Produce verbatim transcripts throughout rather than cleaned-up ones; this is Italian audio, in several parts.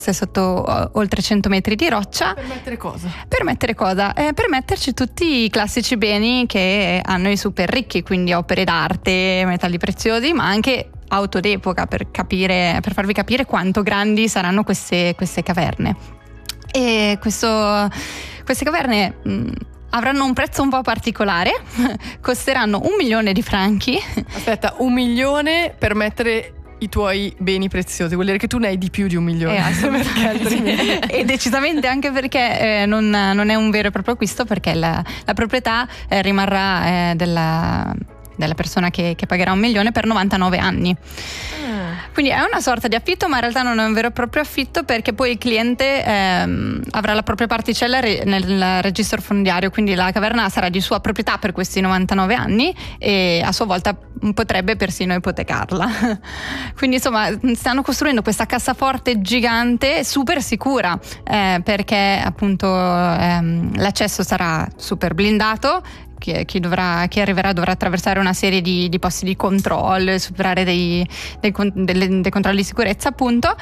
è sotto uh, oltre cento metri di roccia. Per mettere cosa? Per mettere cosa? Eh, per metterci tutti i classici beni che hanno i super ricchi, quindi opere d'arte, metalli preziosi, ma anche auto d'epoca, per capire, per farvi capire quanto grandi saranno queste, queste caverne. E questo, queste caverne mh, avranno un prezzo un po' particolare, costeranno un milione di franchi. Aspetta, un milione per mettere i tuoi beni preziosi, vuol dire che tu ne hai di più di un milione. Eh, e decisamente anche perché eh, non, non è un vero e proprio acquisto, perché la, la proprietà eh, rimarrà eh, della, della persona che, che pagherà un milione per novantanove anni. Quindi è una sorta di affitto, ma in realtà non è un vero e proprio affitto, perché poi il cliente ehm, avrà la propria particella re- nel registro fondiario, quindi la caverna sarà di sua proprietà per questi novantanove anni e a sua volta potrebbe persino ipotecarla. Quindi insomma stanno costruendo questa cassaforte gigante super sicura, eh, perché appunto ehm, l'accesso sarà super blindato. Chi, chi, dovrà, chi arriverà dovrà attraversare una serie di, di posti di controllo, superare dei, dei, dei, dei controlli di sicurezza, appunto.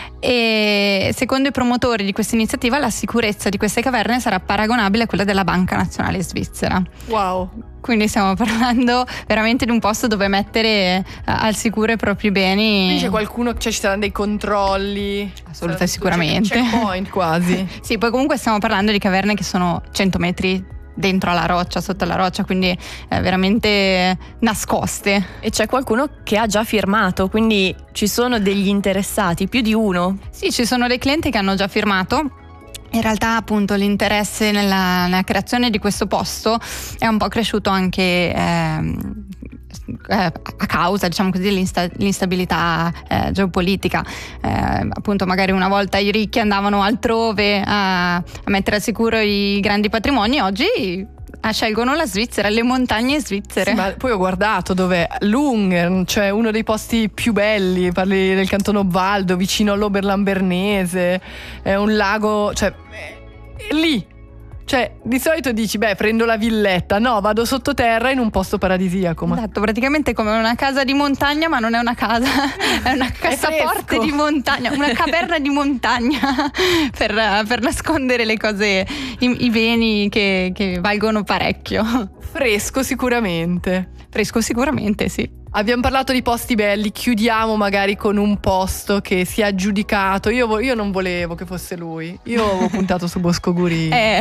E secondo i promotori di questa iniziativa la sicurezza di queste caverne sarà paragonabile a quella della Banca Nazionale Svizzera. Wow! Quindi stiamo parlando veramente di un posto dove mettere al sicuro i propri beni. Quindi c'è qualcuno, cioè ci saranno dei controlli? Assolutamente, sicuramente. C'è un checkpoint quasi. Sì, poi comunque stiamo parlando di caverne che sono cento metri dentro alla roccia, sotto la roccia, quindi eh, veramente nascoste. E c'è qualcuno che ha già firmato, quindi ci sono degli interessati, più di uno? Sì, ci sono dei clienti che hanno già firmato. In realtà appunto l'interesse nella, nella creazione di questo posto è un po' cresciuto anche ehm, eh, a causa, diciamo così, dell'insta- dell'instabilità eh, geopolitica. Eh, appunto magari una volta i ricchi andavano altrove a, a mettere al sicuro i grandi patrimoni, oggi scelgono la Svizzera, le montagne svizzere. Sì, ma poi ho guardato dov'è Lungern, cioè uno dei posti più belli, parli del canton Obwaldo, vicino all'Oberland Bernese, è un lago, cioè è lì. Cioè, di solito dici, beh, prendo la villetta. No, vado sottoterra in un posto paradisiaco. Ma... Esatto, praticamente come una casa di montagna, ma non è una casa, è una cassaforte è di montagna, una caverna di montagna per, per nascondere le cose, i, i beni che, che valgono parecchio. Fresco sicuramente. Fresco sicuramente, sì. Abbiamo parlato di posti belli, chiudiamo magari con un posto che si è aggiudicato. Io, io non volevo che fosse lui, io avevo puntato su Bosco Gurini. Eh,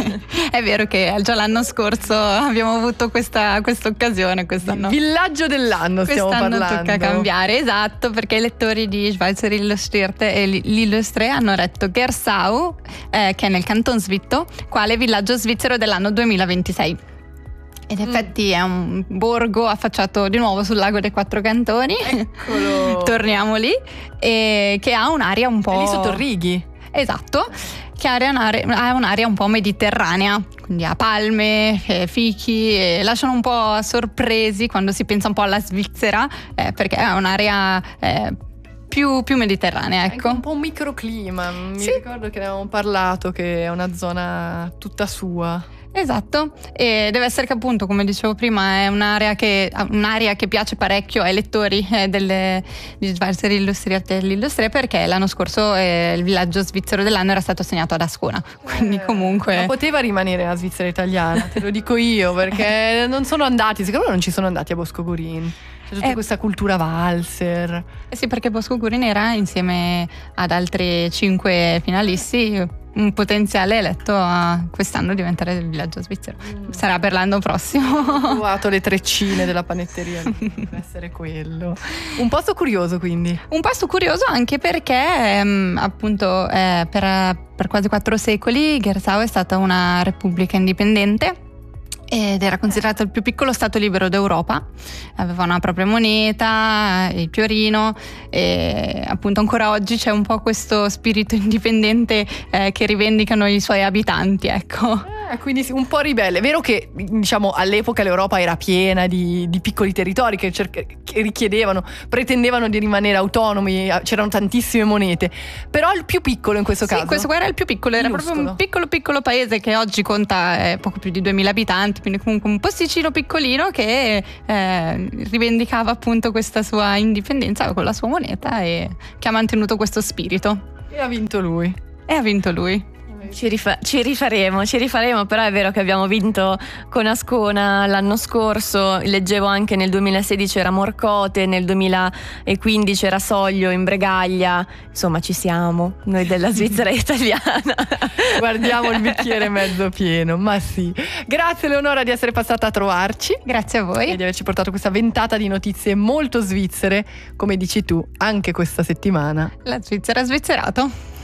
è vero che già l'anno scorso abbiamo avuto questa occasione, quest'anno. Villaggio dell'anno stiamo quest'anno parlando. Tocca cambiare, esatto, perché i lettori di Schweizer Illustrierte e l'Illustre hanno letto Gersau, eh, che è nel Canton Svitto, quale villaggio svizzero dell'anno duemilaventisei. Ed in effetti è un borgo affacciato di nuovo sul lago dei Quattro Cantoni. Eccolo. Torniamo lì. E che ha un'aria un po'... È lì sotto Righi. Esatto, che ha un'aria, ha un'aria un po' mediterranea, quindi ha palme, eh, fichi, e lasciano un po' sorpresi quando si pensa un po' alla Svizzera, eh, perché è un'area... Eh, Più, più mediterranea, ecco. È un po' un microclima. Mi sì. ricordo che ne avevamo parlato, che è una zona tutta sua. Esatto, e deve essere che appunto, come dicevo prima, è un'area che, un'area che piace parecchio ai lettori eh, delle, di Schweizer Illustrierte e l'Illustre, perché l'anno scorso eh, il villaggio svizzero dell'anno era stato assegnato ad Ascona, quindi eh, comunque... Ma poteva rimanere la Svizzera italiana, te lo dico io, perché non sono andati, secondo me non ci sono andati a Bosco Gurini. C'è tutta eh, questa cultura valzer. Eh sì, perché Bosco Gurini era, insieme ad altri cinque finalisti, un potenziale eletto a quest'anno diventare il villaggio svizzero. Mm. Sarà per l'anno prossimo. Ho provato le treccine della panetteria, deve essere quello. Un posto curioso, quindi. Un posto curioso anche perché ehm, appunto eh, per, per quasi quattro secoli Gersau è stata una repubblica indipendente ed era considerato il più piccolo stato libero d'Europa. Aveva una propria moneta, il Piorino, e appunto ancora oggi c'è un po' questo spirito indipendente eh, che rivendicano i suoi abitanti, ecco. Eh, quindi un po' ribelle. È vero che, diciamo, all'epoca l'Europa era piena di, di piccoli territori che, cerca, che richiedevano, pretendevano di rimanere autonomi, c'erano tantissime monete, però il più piccolo in questo sì, caso. Questo qua era il più piccolo, era minuscolo. Proprio un piccolo piccolo paese che oggi conta eh, poco più di duemila abitanti, quindi comunque un posticino piccolino che eh, rivendicava appunto questa sua indipendenza con la sua moneta e che ha mantenuto questo spirito. E ha vinto lui. E ha vinto lui. Ci, rifa- ci rifaremo, ci rifaremo, però è vero che abbiamo vinto con Ascona l'anno scorso, leggevo anche nel duemilasedici era Morcote, nel duemilaquindici era Soglio in Bregaglia, insomma ci siamo, noi della Svizzera italiana. Guardiamo il bicchiere mezzo pieno, ma sì. Grazie Leonora di essere passata a trovarci. Grazie a voi. E di averci portato questa ventata di notizie molto svizzere, come dici tu, anche questa settimana. La Svizzera ha svizzerato.